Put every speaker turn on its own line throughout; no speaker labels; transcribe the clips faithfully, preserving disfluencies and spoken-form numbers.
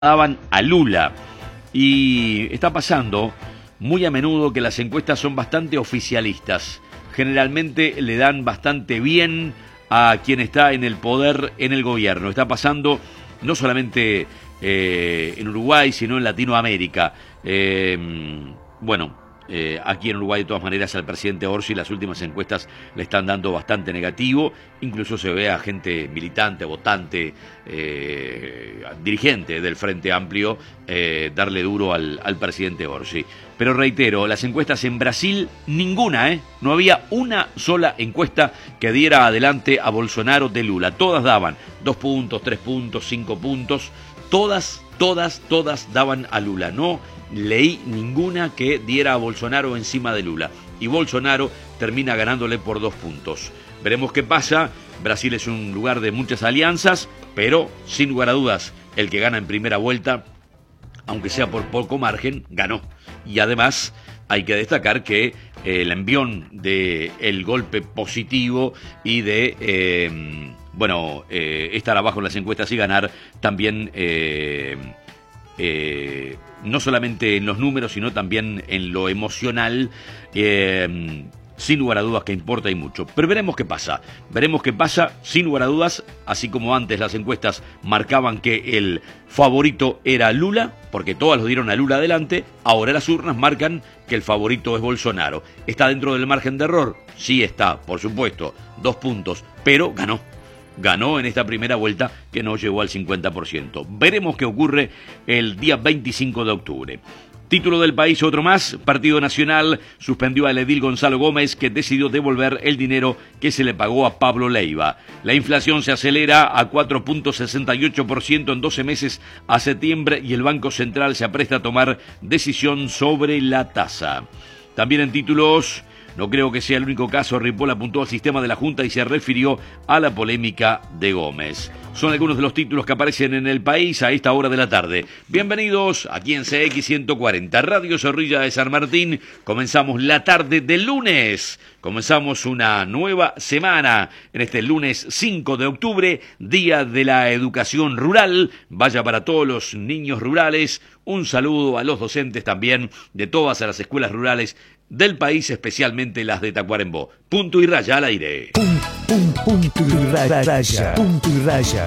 daban a Lula. Y está pasando muy a menudo que las encuestas son bastante oficialistas. Generalmente le dan bastante bien a quien está en el poder en el gobierno. Está pasando no solamente eh, en Uruguay, sino en Latinoamérica. Eh, bueno, eh, aquí en Uruguay de todas maneras al presidente Orsi las últimas encuestas le están dando bastante negativo. Incluso se ve a gente militante, votante, eh, dirigente del Frente Amplio eh, darle duro al, al presidente Orsi. Pero reitero, las encuestas en Brasil, ninguna, ¿eh? No había una sola encuesta que diera adelante a Bolsonaro de Lula. Todas daban dos puntos, tres puntos, cinco puntos. Todas, todas, todas daban a Lula. No leí ninguna que diera a Bolsonaro encima de Lula. Y Bolsonaro termina ganándole por dos puntos. Veremos qué pasa. Brasil es un lugar de muchas alianzas, pero sin lugar a dudas, el que gana en primera vuelta, aunque sea por poco margen, ganó. Y además hay que destacar que el envión del golpe positivo y de, eh, bueno, eh, estar abajo en las encuestas y ganar también, eh, eh, no solamente en los números, sino también en lo emocional, eh, sin lugar a dudas que importa y mucho. Pero veremos qué pasa, veremos qué pasa, sin lugar a dudas, así como antes las encuestas marcaban que el favorito era Lula, porque todas lo dieron a Lula adelante, ahora las urnas marcan que el favorito es Bolsonaro. ¿Está dentro del margen de error? Sí está, por supuesto, dos puntos, pero ganó. Ganó en esta primera vuelta que no llegó al cincuenta por ciento. Veremos qué ocurre el día veinticinco de octubre. Título del país, otro más. Partido Nacional suspendió al edil Gonzalo Gómez, que decidió devolver el dinero que se le pagó a Pablo Leiva. La inflación se acelera a cuatro punto sesenta y ocho por ciento en doce meses a septiembre y el Banco Central se apresta a tomar decisión sobre la tasa. También en títulos, no creo que sea el único caso, Ripoll apuntó al sistema de la Junta y se refirió a la polémica de Gómez. Son algunos de los títulos que aparecen en el país a esta hora de la tarde. Bienvenidos aquí en C X ciento cuarenta, Radio Zorrilla de San Martín. Comenzamos la tarde del lunes. Comenzamos una nueva semana en este lunes cinco de octubre, Día de la Educación Rural. Vaya para todos los niños rurales. Un saludo a los docentes también de todas las escuelas rurales del país, especialmente las de Tacuarembó. Punto y raya al aire.
Pum, pum, punto y raya, raya, punto y raya.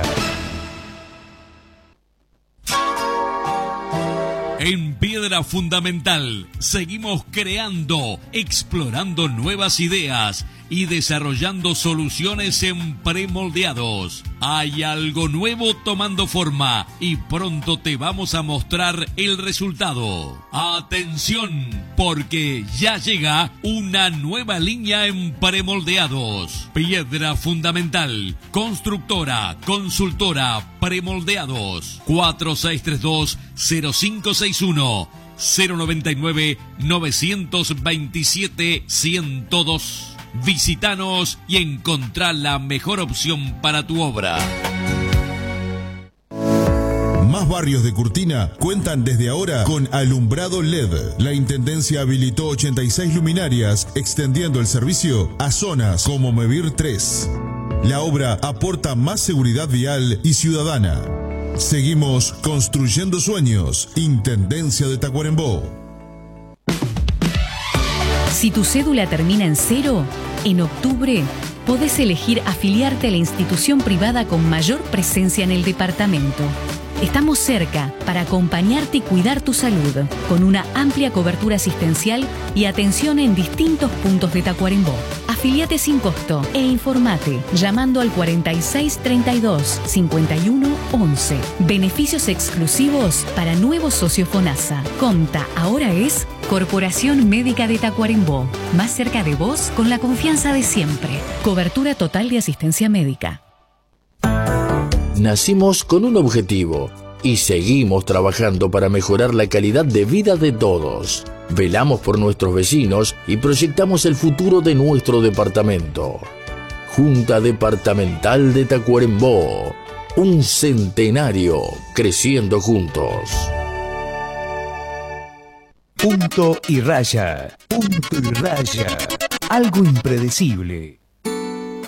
En Piedra Fundamental seguimos creando, explorando nuevas ideas y desarrollando soluciones en premoldeados. Hay algo nuevo tomando forma y pronto te vamos a mostrar el resultado. ¡Atención! Porque ya llega una nueva línea en premoldeados. Piedra Fundamental, constructora, consultora, premoldeados. cuatro seis tres dos cero cinco seis uno, cero noventa y nueve novecientos veintisiete ciento dos. Visítanos y encontrá la mejor opción para tu obra.
Más barrios de Curtina cuentan desde ahora con alumbrado L E D. La Intendencia habilitó ochenta y seis luminarias, extendiendo el servicio a zonas como Mevir tres. La obra aporta más seguridad vial y ciudadana. Seguimos construyendo sueños. Intendencia de Tacuarembó.
Si tu cédula termina en cero, en octubre podés elegir afiliarte a la institución privada con mayor presencia en el departamento. Estamos cerca para acompañarte y cuidar tu salud, con una amplia cobertura asistencial y atención en distintos puntos de Tacuarembó. Afiliate sin costo e informate llamando al cuarenta y seis treinta y dos cincuenta y uno once. Beneficios exclusivos para nuevos socios FONASA. Conta ahora es Corporación Médica de Tacuarembó. Más cerca de vos con la confianza de siempre. Cobertura total de asistencia médica.
Nacimos con un objetivo y seguimos trabajando para mejorar la calidad de vida de todos. Velamos por nuestros vecinos y proyectamos el futuro de nuestro departamento. Junta Departamental de Tacuarembó. Un centenario creciendo juntos.
Punto y raya, punto y raya. Algo impredecible.